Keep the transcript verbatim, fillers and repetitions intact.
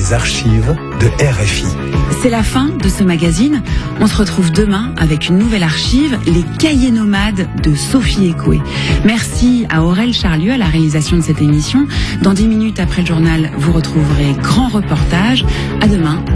les archives de R F I. C'est la fin de ce magazine. On se retrouve demain avec une nouvelle archive, les cahiers nomades de Sophie Ekoué. Merci à Aurel Charlieu à la réalisation de cette émission. Dans dix minutes après le journal, vous retrouverez Grand Reportage. À demain.